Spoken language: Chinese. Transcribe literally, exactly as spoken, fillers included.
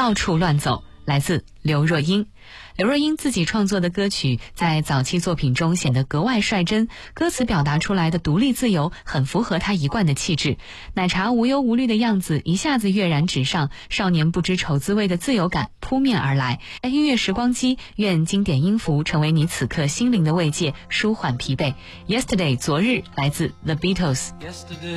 到处乱走，来自刘若英。刘若英自己创作的歌曲在早期作品中显得格外率真，歌词表达出来的独立自由很符合她一贯的气质。奶茶无忧无虑的样子一下子跃然纸上，少年不知愁滋味的自由感扑面而来。音乐时光机，愿经典音符成为你此刻心灵的慰藉，舒缓疲惫。Yesterday 昨日，来自 The Beatles。